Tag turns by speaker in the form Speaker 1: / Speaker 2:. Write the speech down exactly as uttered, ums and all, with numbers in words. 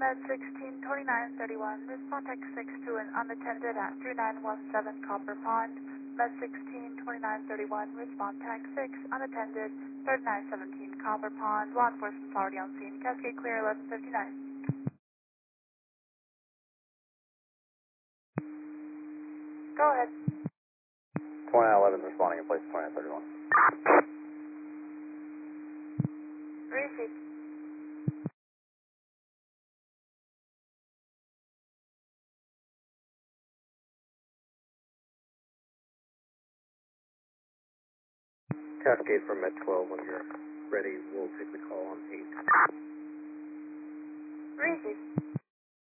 Speaker 1: Med sixteen twenty-nine thirty-one, respond text six to an unattended at three nine one seven Copper Pond. Med sixteen twenty-nine thirty-one, respond text six, unattended, thirty-nine seventeen Copper Pond. Law enforcement's already on scene. Cascade clear, eleven fifty-nine. Go ahead.
Speaker 2: twenty-nine eleven responding in place twenty-nine thirty-one.
Speaker 1: Receive.
Speaker 2: Cascade from Med twelve, when you're ready, we'll take the call on eight.
Speaker 1: Receive.